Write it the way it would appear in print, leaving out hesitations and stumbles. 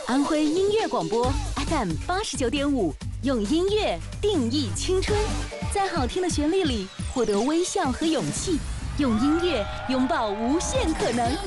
安徽音乐广播 FM 89.5，用音乐定义青春，在好听的旋律里获得微笑和勇气，用音乐拥抱无限可能。